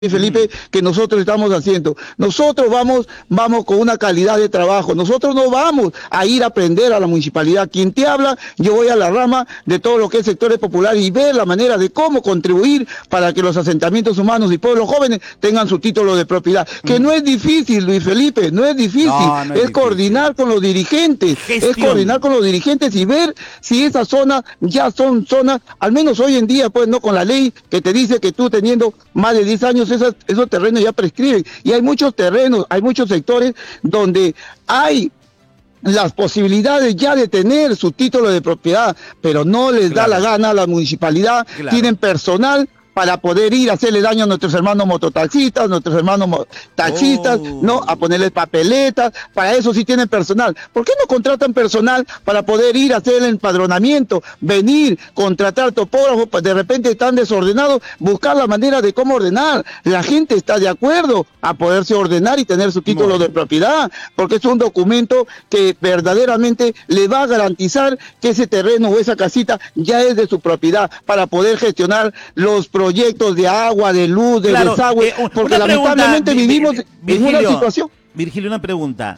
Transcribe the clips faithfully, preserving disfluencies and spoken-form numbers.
Felipe, que nosotros estamos haciendo. Nosotros vamos, vamos con una calidad de trabajo. Nosotros no vamos a ir a aprender a la municipalidad. Quien te habla, yo voy a la rama de todo lo que es sectores populares y ver la manera de cómo contribuir para que los asentamientos humanos y pueblos jóvenes tengan su título de propiedad. Que no es difícil, Luis Felipe, no es difícil. No, no es, es difícil. Coordinar con los dirigentes, Gestión. es coordinar con los dirigentes y ver si esas zonas ya son zonas, al menos hoy en día, pues no con la ley que te dice que tú teniendo más de diez años Esas, esos terrenos ya prescriben, y hay muchos terrenos, hay muchos sectores donde hay las posibilidades ya de tener su título de propiedad, pero no les claro. da la gana a la municipalidad, claro. tienen personal para poder ir a hacerle daño a nuestros hermanos mototaxistas, nuestros hermanos taxistas, oh. no, a ponerles papeletas, para eso sí tienen personal. ¿Por qué no contratan personal para poder ir a hacer el empadronamiento, venir, contratar topógrafos, pues de repente están desordenados, buscar la manera de cómo ordenar? La gente está de acuerdo a poderse ordenar y tener su título bueno. de propiedad, porque es un documento que verdaderamente le va a garantizar que ese terreno o esa casita ya es de su propiedad, para poder gestionar los proyectos proyectos de agua, de luz, de claro, desagüe, eh, porque lamentablemente pregunta, vivimos Virgilio, en una situación. Virgilio, una pregunta.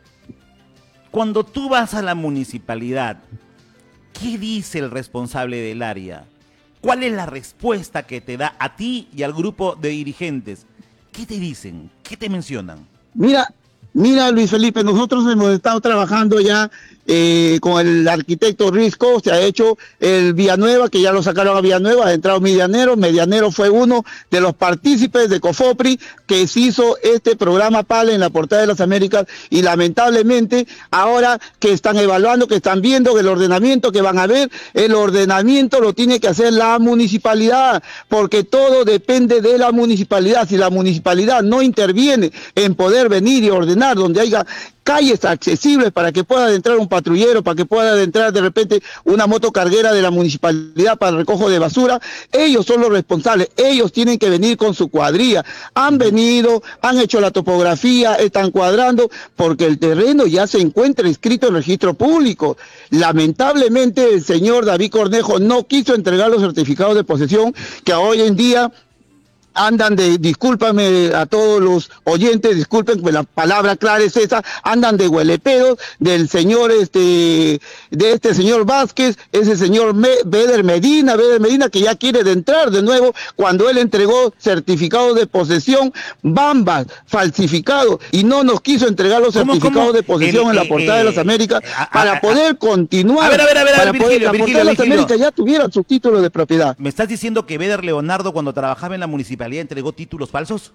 Cuando tú vas a la municipalidad, ¿qué dice el responsable del área? ¿Cuál es la respuesta que te da a ti y al grupo de dirigentes? ¿Qué te dicen? ¿Qué te mencionan? Mira, mira Luis Felipe, nosotros hemos estado trabajando ya Eh, con el arquitecto Risco, se ha hecho el Villanueva, que ya lo sacaron a Villanueva, ha entrado Medianero. Medianero fue uno de los partícipes de COFOPRI que se hizo este programa PALE en la Portada de las Américas, y lamentablemente ahora que están evaluando, que están viendo el ordenamiento que van a ver, el ordenamiento lo tiene que hacer la municipalidad, porque todo depende de la municipalidad. Si la municipalidad no interviene en poder venir y ordenar donde haya calles accesibles para que pueda entrar un patrullero, para que pueda entrar de repente una motocarguera de la municipalidad para el recojo de basura, ellos son los responsables, ellos tienen que venir con su cuadrilla. Han venido, han hecho la topografía, están cuadrando, porque el terreno ya se encuentra inscrito en el registro público. Lamentablemente el señor David Cornejo no quiso entregar los certificados de posesión, que hoy en día andan de, discúlpame a todos los oyentes, disculpen, pues la palabra clara es esa, andan de huelepedos del señor, este, de este señor Vázquez, ese señor Me, Beder Medina, Beder Medina, que ya quiere de entrar de nuevo, cuando él entregó certificados de posesión, bambas, falsificados, y no nos quiso entregar los ¿Cómo, certificados cómo? de posesión el, en la eh, Portada eh, de las Américas, eh, a, para a, poder a, continuar, a ver, a ver, a ver, para Virgilio, poder, la Virgilio, Portada de las Virgilio. Américas ya tuviera su título de propiedad. ¿Me estás diciendo que Beder Leonardo, cuando trabajaba en la municipalidad, entregó títulos falsos?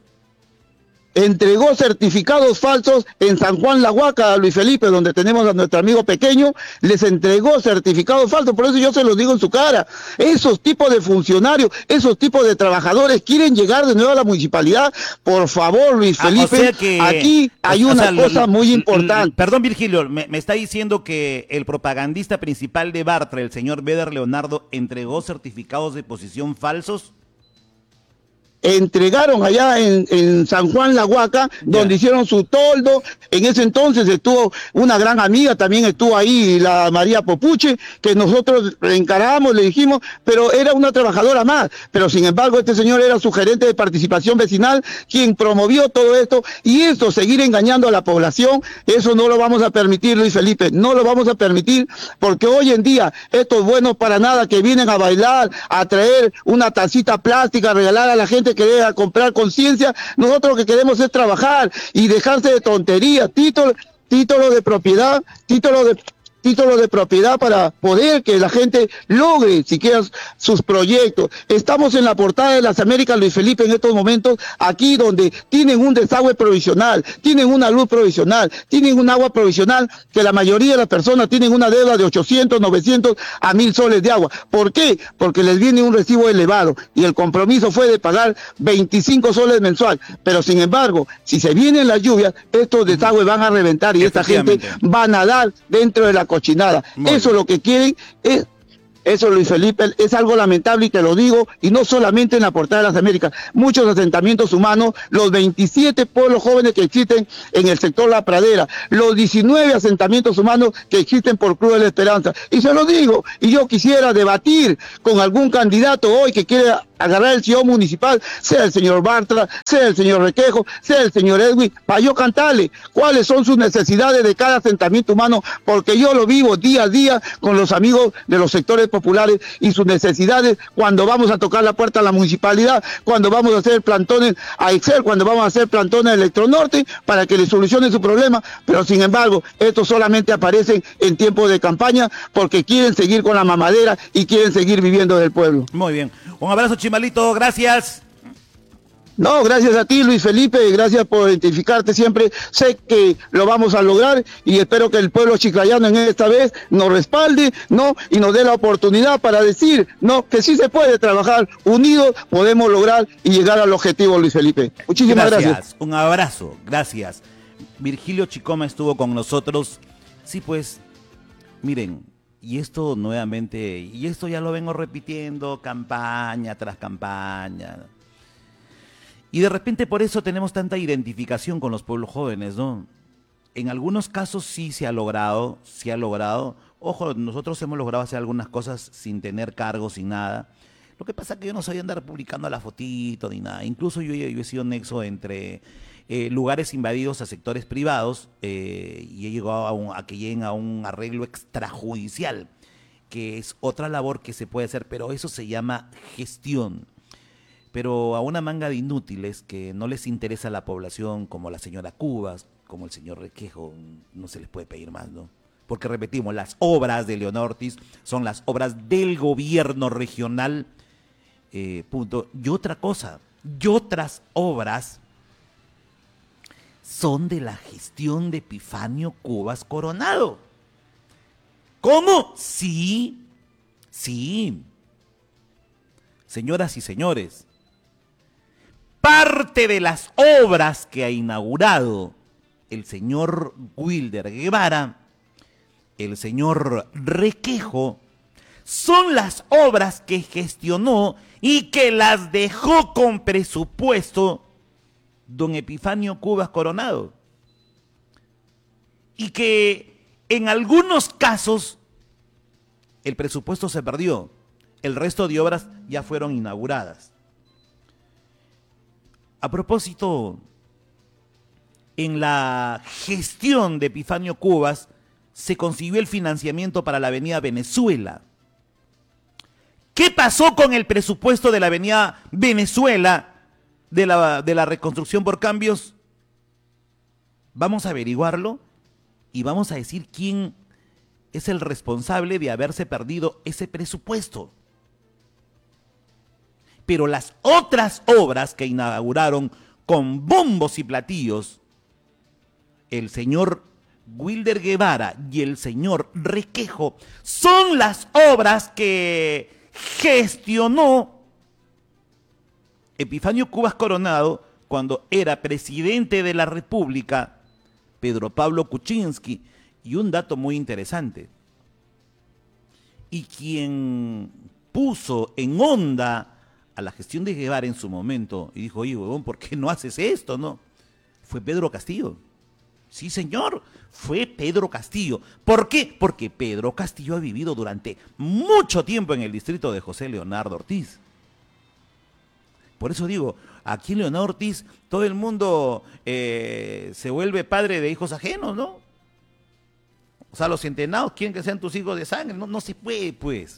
Entregó certificados falsos en San Juan La Huaca, Luis Felipe, donde tenemos a nuestro amigo pequeño, les entregó certificados falsos. Por eso yo se los digo en su cara. Esos tipos de funcionarios, esos tipos de trabajadores quieren llegar de nuevo a la municipalidad. Por favor, Luis Felipe, ah, o sea que, aquí hay o, una o sea, cosa lo, muy importante. Perdón, Virgilio, me, me está diciendo que el propagandista principal de Bartra, el señor Beder Leonardo, entregó certificados de posesión falsos. Entregaron allá en, en San Juan La Huaca, donde yeah. hicieron su toldo. En ese entonces estuvo una gran amiga, también estuvo ahí la María Popuche, que nosotros encaramos, le dijimos, pero era una trabajadora más. Pero sin embargo este señor era su gerente de participación vecinal, quien promovió todo esto, y esto, seguir engañando a la población, eso no lo vamos a permitir, Luis Felipe, no lo vamos a permitir, porque hoy en día estos buenos para nada que vienen a bailar, a traer una tacita plástica, a regalar a la gente que debe a comprar conciencia, nosotros lo que queremos es trabajar y dejarse de tonterías, título, título de propiedad, título de título de propiedad para poder que la gente logre siquiera sus proyectos. Estamos en la Portada de las Américas, Luis Felipe, en estos momentos, aquí donde tienen un desagüe provisional, tienen una luz provisional, tienen un agua provisional, que la mayoría de las personas tienen una deuda de ochocientos, novecientos a mil soles de agua. ¿Por qué? Porque les viene un recibo elevado y el compromiso fue de pagar veinticinco soles mensual. Pero sin embargo, si se vienen las lluvias, estos desagües van a reventar y esta gente va a nadar dentro de la cochinada. Muy Eso bien. Lo que quieren es Eso, Luis Felipe, es algo lamentable y te lo digo, y no solamente en la Portada de las Américas, muchos asentamientos humanos, los veintisiete pueblos jóvenes que existen en el sector La Pradera, los diecinueve asentamientos humanos que existen por Cruz de la Esperanza. Y se lo digo, y yo quisiera debatir con algún candidato hoy que quiera agarrar el sillón municipal, sea el señor Bartra, sea el señor Requejo, sea el señor Edwin, para yo cantarle cuáles son sus necesidades de cada asentamiento humano, porque yo lo vivo día a día con los amigos de los sectores populares y sus necesidades cuando vamos a tocar la puerta a la municipalidad, cuando vamos a hacer plantones a Excel, cuando vamos a hacer plantones a Electronorte para que le solucione su problema, pero sin embargo, estos solamente aparecen en tiempos de campaña porque quieren seguir con la mamadera y quieren seguir viviendo del pueblo. Muy bien. Un abrazo, Chimalito, gracias. No, gracias a ti, Luis Felipe, gracias por identificarte siempre. Sé que lo vamos a lograr y espero que el pueblo chiclayano en esta vez nos respalde, ¿no? Y nos dé la oportunidad para decir, ¿no? Que sí se puede trabajar unidos, podemos lograr y llegar al objetivo, Luis Felipe. Muchísimas gracias. Gracias, un abrazo, gracias. Virgilio Chicoma estuvo con nosotros. Sí, pues, miren, y esto nuevamente, y esto ya lo vengo repitiendo, campaña tras campaña. Y de repente por eso tenemos tanta identificación con los pueblos jóvenes, ¿no? En algunos casos sí se ha logrado, sí ha logrado. Ojo, nosotros hemos logrado hacer algunas cosas sin tener cargos, sin nada. Lo que pasa es que yo no sabía andar publicando la fotito ni nada. Incluso yo, yo he sido nexo entre eh, lugares invadidos a sectores privados eh, y he llegado a, un, a que lleguen a un arreglo extrajudicial, que es otra labor que se puede hacer, pero eso se llama gestión. Pero a una manga de inútiles que no les interesa a la población, como la señora Cubas, como el señor Requejo, no se les puede pedir más, ¿no? Porque repetimos, las obras de Leonardo Ortiz son las obras del gobierno regional, eh, punto. Y otra cosa, y otras obras son de la gestión de Epifanio Cubas Coronado. ¿Cómo? Sí, sí. Señoras y señores, parte de las obras que ha inaugurado el señor Wilder Guevara, el señor Requejo, son las obras que gestionó y que las dejó con presupuesto don Epifanio Cubas Coronado. Y que en algunos casos el presupuesto se perdió, el resto de obras ya fueron inauguradas. A propósito, en la gestión de Epifanio Cubas se consiguió el financiamiento para la avenida Venezuela. ¿Qué pasó con el presupuesto de la avenida Venezuela de la, de la reconstrucción por cambios? Vamos a averiguarlo y vamos a decir quién es el responsable de haberse perdido ese presupuesto. Pero las otras obras que inauguraron con bombos y platillos el señor Wilder Guevara y el señor Requejo son las obras que gestionó Epifanio Cubas Coronado cuando era presidente de la República, Pedro Pablo Kuczynski. Y un dato muy interesante, y quien puso en onda a la gestión de Guevara en su momento y dijo, oye, huevón, ¿por qué no haces esto? No, fue Pedro Castillo. Sí, señor, fue Pedro Castillo. ¿Por qué? Porque Pedro Castillo ha vivido durante mucho tiempo en el distrito de José Leonardo Ortiz. Por eso digo, aquí en Leonardo Ortiz todo el mundo eh, se vuelve padre de hijos ajenos, ¿no? O sea, los centenados quieren que sean tus hijos de sangre. No, no se puede, pues.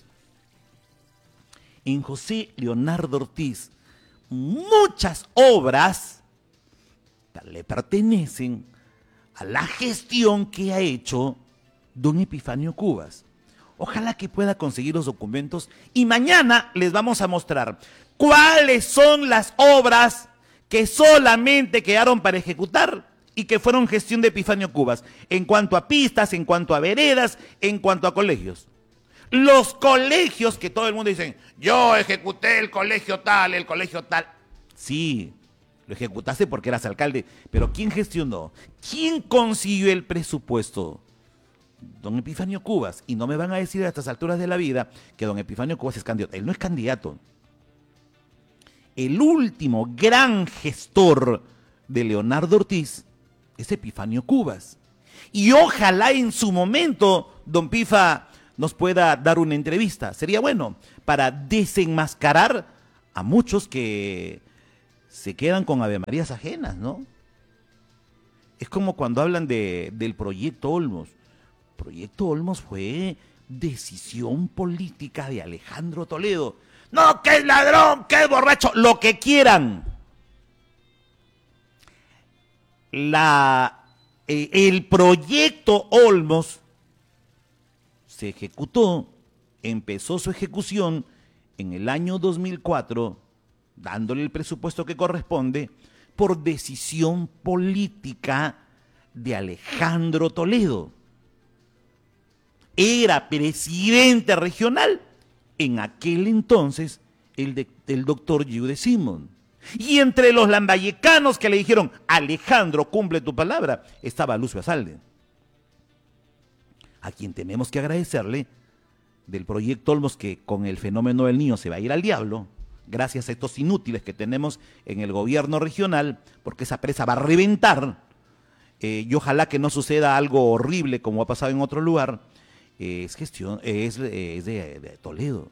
En José Leonardo Ortiz, muchas obras le pertenecen a la gestión que ha hecho don Epifanio Cubas. Ojalá que pueda conseguir los documentos y mañana les vamos a mostrar cuáles son las obras que solamente quedaron para ejecutar y que fueron gestión de Epifanio Cubas, en cuanto a pistas, en cuanto a veredas, en cuanto a colegios. Los colegios que todo el mundo dice, yo ejecuté el colegio tal, el colegio tal. Sí, lo ejecutaste porque eras alcalde, pero ¿quién gestionó? ¿Quién consiguió el presupuesto? Don Epifanio Cubas. Y no me van a decir a estas alturas de la vida que don Epifanio Cubas es candidato. Él no es candidato. El último gran gestor de Leonardo Ortiz es Epifanio Cubas. Y ojalá en su momento don Pifa nos pueda dar una entrevista. Sería bueno para desenmascarar a muchos que se quedan con Ave Marías ajenas, ¿no? Es como cuando hablan de, del proyecto Olmos. Proyecto Olmos fue decisión política de Alejandro Toledo. No, que es ladrón, que es borracho, lo que quieran. La, eh, el proyecto Olmos se ejecutó, empezó su ejecución en el año dos mil cuatro, dándole el presupuesto que corresponde, por decisión política de Alejandro Toledo. Era presidente regional en aquel entonces el, de, el doctor Jude Simon. Y entre los lambayecanos que le dijeron, Alejandro, cumple tu palabra, estaba Lucio Azalde, a quien tenemos que agradecerle del proyecto Olmos, que con el fenómeno del niño se va a ir al diablo, gracias a estos inútiles que tenemos en el gobierno regional, porque esa presa va a reventar, eh, y ojalá que no suceda algo horrible como ha pasado en otro lugar. Eh, es gestión, es, es de, de Toledo.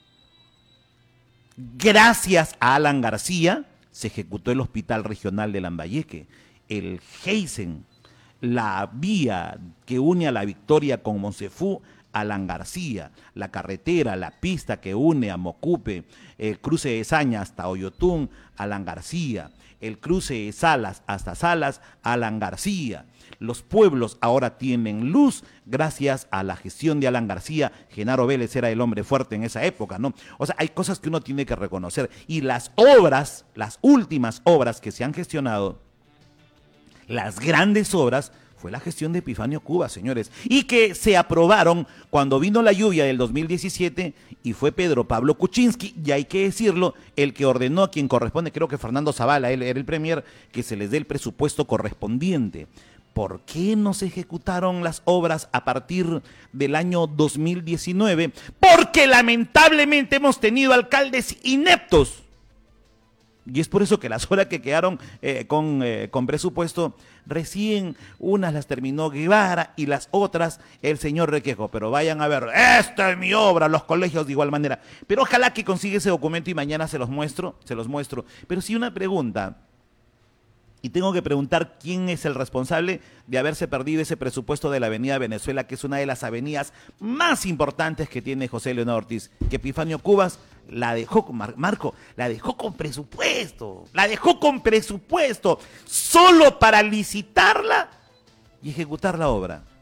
Gracias a Alan García se ejecutó el Hospital Regional de Lambayeque, el Heisen, la vía que une a La Victoria con Monsefú, Alan García, la carretera, la pista que une a Mocupe, el cruce de Saña hasta Oyotún, Alan García, el cruce de Salas hasta Salas, Alan García. Los pueblos ahora tienen luz gracias a la gestión de Alan García. Genaro Vélez era el hombre fuerte en esa época, ¿no? O sea, hay cosas que uno tiene que reconocer. Y las obras, las últimas obras que se han gestionado, las grandes obras, fue la gestión de Epifanio Cubas, señores, y que se aprobaron cuando vino la lluvia del dos mil diecisiete y fue Pedro Pablo Kuczynski, y hay que decirlo, el que ordenó a quien corresponde, creo que Fernando Zavala, él era el premier, que se les dé el presupuesto correspondiente. ¿Por qué no se ejecutaron las obras a partir del año dos mil diecinueve? Porque lamentablemente hemos tenido alcaldes ineptos. Y es por eso que las obras que quedaron eh, con, eh, con presupuesto, recién unas las terminó Guevara y las otras el señor Requejo. Pero vayan a ver, esta es mi obra, los colegios de igual manera. Pero ojalá que consiga ese documento y mañana se los muestro, se los muestro. Pero sí una pregunta, y tengo que preguntar quién es el responsable de haberse perdido ese presupuesto de la Avenida Venezuela, que es una de las avenidas más importantes que tiene José Leonardo Ortiz, que Epifanio Cubas la dejó con Mar Marco, la dejó con presupuesto, la dejó con presupuesto, solo para licitarla y ejecutar la obra.